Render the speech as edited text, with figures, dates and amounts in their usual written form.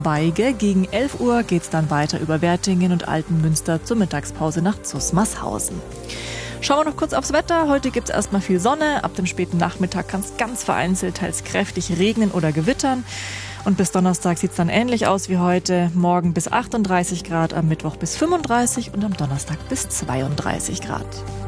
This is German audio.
Weige. Gegen 11 Uhr geht's dann weiter über Wertingen und Altenmünster zur Mittagspause nach Zusmarshausen. Schauen wir noch kurz aufs Wetter. Heute gibt's erstmal viel Sonne. Ab dem späten Nachmittag kann es ganz vereinzelt, teils kräftig regnen oder gewittern. Und bis Donnerstag sieht's dann ähnlich aus wie heute. Morgen bis 38 Grad, am Mittwoch bis 35 und am Donnerstag bis 32 Grad.